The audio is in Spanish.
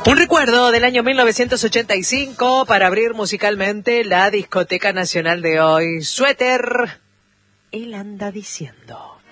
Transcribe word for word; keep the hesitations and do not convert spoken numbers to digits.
Un recuerdo del año mil novecientos ochenta y cinco para abrir musicalmente la discoteca nacional de hoy. Suéter, él anda diciendo.